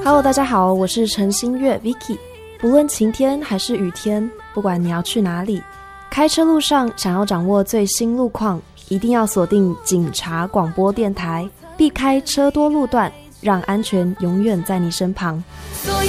Hello， 大家好，我是陈新月 Vicky。不论晴天还是雨天，不管你要去哪里，开车路上想要掌握最新路况，一定要锁定警察广播电台，避开车多路段，让安全永远在你身旁。